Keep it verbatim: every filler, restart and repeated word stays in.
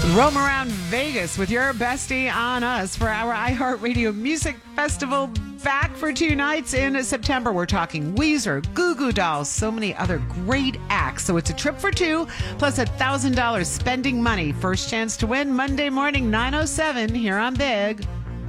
Roam around Vegas with your bestie on us for our iHeartRadio Music Festival, back for two nights in September. We're talking Weezer, Goo Goo Dolls, so many other great acts. So it's a trip for two plus one thousand dollars spending money. First chance to win Monday morning, nine oh seven here on Big.